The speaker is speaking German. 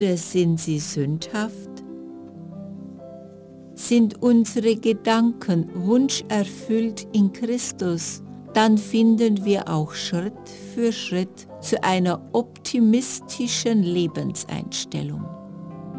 oder sind sie sündhaft? Sind unsere Gedanken wunscherfüllt in Christus, dann finden wir auch Schritt für Schritt zu einer optimistischen Lebenseinstellung.